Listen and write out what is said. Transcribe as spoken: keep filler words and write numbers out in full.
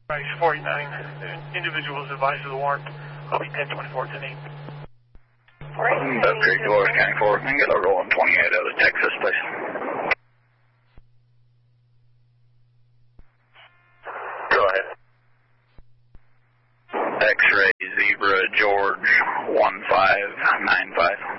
forty-nine, individuals advised of the warrant. I'll be ten twenty-four, ten eight. Upgrade to Orange County four, and get a rolling twenty-eight out of Texas, please. Go ahead. X-ray Zebra George one five nine five.